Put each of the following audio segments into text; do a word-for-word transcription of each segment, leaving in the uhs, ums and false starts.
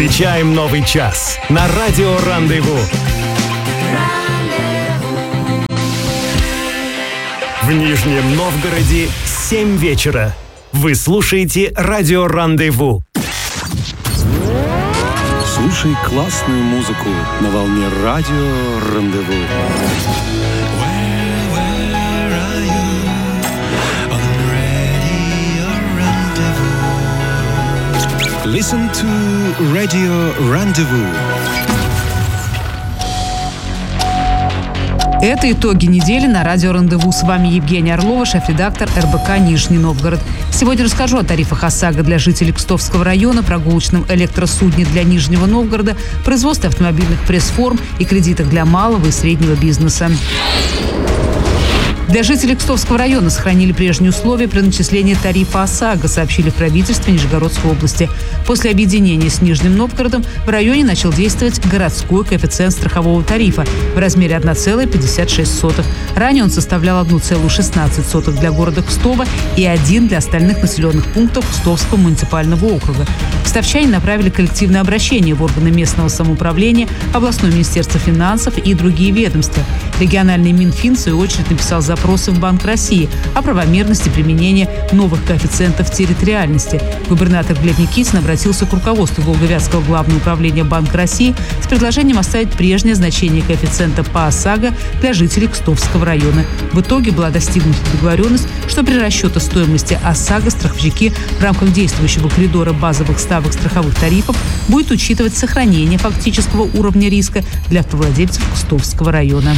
Встречаем новый час на радио «Рандеву». В Нижнем Новгороде семь вечера. Вы слушаете радио «Рандеву». Слушай классную музыку на волне радио «Рандеву». Listen to Radio Rendezvous. Это итоги недели на радио «Рандеву». С вами Евгения Орлова, шеф-редактор эр бэ ка «Нижний Новгород». Сегодня расскажу о тарифах ОСАГО для жителей Кстовского района, прогулочном электросудне для Нижнего Новгорода, производстве автомобильных пресс-форм и кредитах для малого и среднего бизнеса. Для жителей Кстовского района сохранили прежние условия при начислении тарифа ОСАГО, сообщили в правительстве Нижегородской области. После объединения с Нижним Новгородом в районе начал действовать городской коэффициент страхового тарифа в размере одна целая пятьдесят шесть сотых. Ранее он составлял одна целая шестнадцать сотых для города Кстово и один для остальных населенных пунктов Кстовского муниципального округа. Кстовчане направили коллективное обращение в органы местного самоуправления, областное министерство финансов и другие ведомства. Региональный Минфин, в свою очередь, написал запросы в Банк России о правомерности применения новых коэффициентов территориальности. Губернатор Глеб Никитин обратился к руководству Волговятского главного управления Банка России с предложением оставить прежнее значение коэффициента по ОСАГО для жителей Кстовского района. В итоге была достигнута договоренность, что при расчете стоимости ОСАГО страховщики в рамках действующего коридора базовых ставок страховых тарифов будет учитывать сохранение фактического уровня риска для автовладельцев Кстовского района.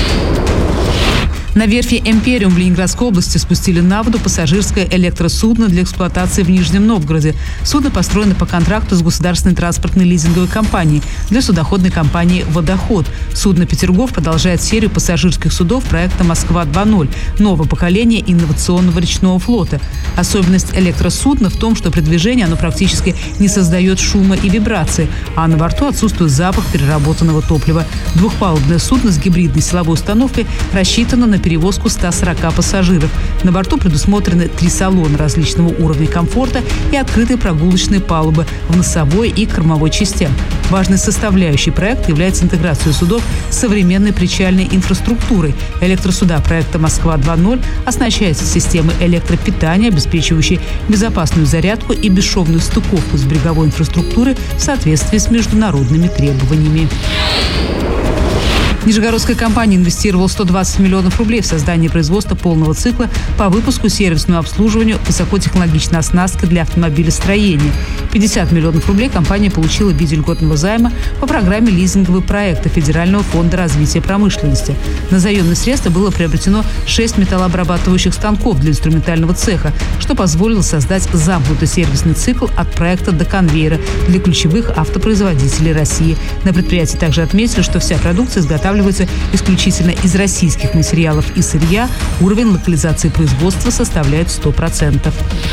На верфи «Эмпириум» в Ленинградской области спустили на воду пассажирское электросудно для эксплуатации в Нижнем Новгороде. Судно построено по контракту с государственной транспортной лизинговой компанией для судоходной компании «Водоход». Судно «Петергоф» продолжает серию пассажирских судов проекта «Москва два ноль» нового поколения инновационного речного флота. Особенность электросудна в том, что при движении оно практически не создает шума и вибрации, а на борту отсутствует запах переработанного топлива. Двухпалубное судно с гибридной силовой установкой рассчитано на перевозку ста сорока пассажиров. На борту предусмотрены три салона различного уровня комфорта и открытые прогулочные палубы в носовой и кормовой частях. Важной составляющей проекта является интеграция судов с современной причальной инфраструктурой. Электросуда проекта «Москва два ноль» оснащаются системой электропитания, обеспечивающей безопасную зарядку и бесшовную стыковку с береговой инфраструктурой в соответствии с международными требованиями. Нижегородская компания инвестировала сто двадцать миллионов рублей в создание производства полного цикла по выпуску сервисному обслуживанию высокотехнологичной оснастки для автомобилестроения. пятьдесят миллионов рублей компания получила в виде льготного займа по программе лизингового проекта Федерального фонда развития промышленности. На заемные средства было приобретено шесть металлообрабатывающих станков для инструментального цеха, что позволило создать замкнутый сервисный цикл от проекта до конвейера для ключевых автопроизводителей России. На предприятии также отметили, что вся продукция изготавливается исключительно из российских материалов и сырья. Уровень локализации производства составляет сто процентов.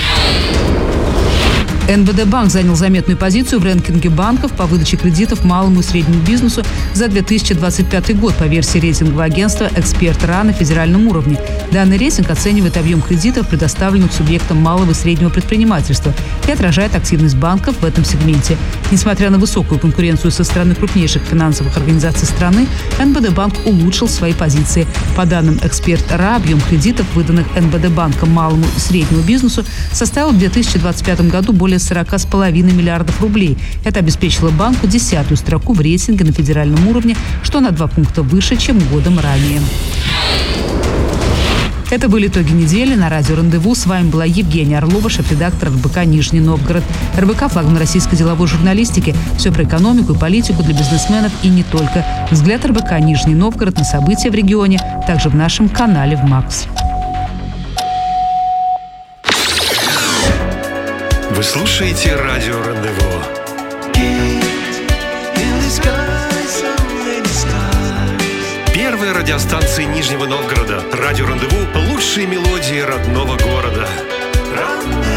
эн бэ дэ банк занял заметную позицию в рэнкинге банков по выдаче кредитов малому и среднему бизнесу за две тысячи двадцать пятый год по версии рейтингового агентства «Эксперт РА» на федеральном уровне. Данный рейтинг оценивает объем кредитов, предоставленных субъектам малого и среднего предпринимательства, и отражает активность банков в этом сегменте. Несмотря на высокую конкуренцию со стороны крупнейших финансовых организаций страны, эн бэ дэ банк улучшил свои позиции. По данным «Эксперт РА», объем кредитов, выданных эн бэ дэ банком малому и среднему бизнесу, составил в две тысячи двадцать пятом году более сорок с половиной миллиардов рублей. Это обеспечило банку десятую строку в рейтинге на федеральном уровне, что на два пункта выше, чем годом ранее. Это были итоги недели на радио «Рандеву». С вами была Евгения Орлова, шеф-редактор эр бэ ка «Нижний Новгород». эр бэ ка – флагман российской деловой журналистики. Все про экономику и политику для бизнесменов и не только. Взгляд эр бэ ка «Нижний Новгород» на события в регионе, также в нашем канале в МАКС. Вы слушаете радио «Рандеву». Первая радиостанция Нижнего Новгорода. Радио «Рандеву» – лучшие мелодии родного города. Рандеву.